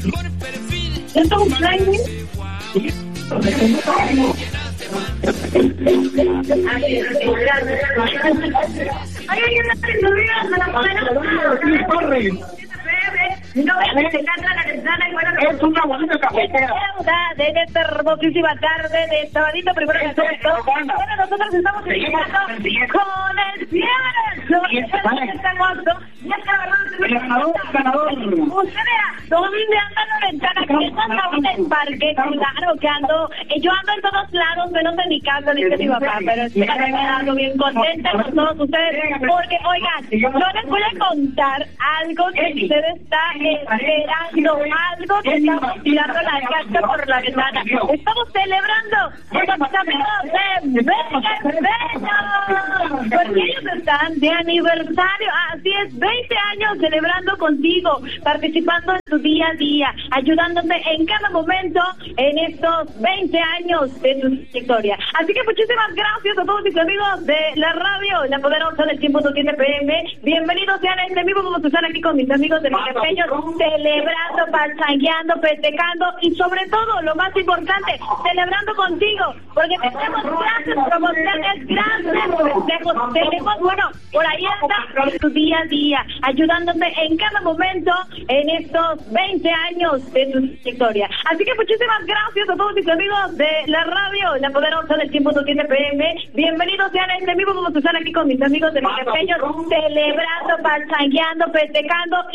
¿Esto es un training? Es una bonita cafetera de esta hermosísima tarde de sabadito primero de agosto. Bueno, nosotros estamos iniciando con el ganador. Usted vea, ¿dónde anda la ventana? ¿Qué pasa en el parque? Claro que ando, yo ando en todos lados, menos en mi casa, dice mi papá, pero estoy ando bien contenta con todos ustedes, porque, oigan, yo les voy a contar algo que usted está esperando, algo que estamos tirando la casa por la ventana. Estamos celebrando los amigos de Venga, porque ellos están de aniversario, así es, 20 años celebrando contigo, participando en tu día a día, ayudándote en cada momento en estos 20 años de tu historia. Así que muchísimas gracias a todos mis amigos de la radio, la poderosa del 100.7 PM. Bienvenidos sean a este vivo, vamos a estar aquí con mis amigos de Megapeños, celebrando, pachangueando, festejando y sobre todo, lo más importante, celebrando contigo, porque tenemos grandes promociones, grandes festejos, tenemos, bueno, por ahí está en tu día a día, ayudándote en cada momento en estos 20 años de tu historia. Así que muchísimas gracias a todos mis amigos de la radio, la poderosa del 100.7 PM. Bienvenidos sean a este vivo, vamos a estar aquí con mis amigos de Megapeños, celebrando, pachangueando, festejando.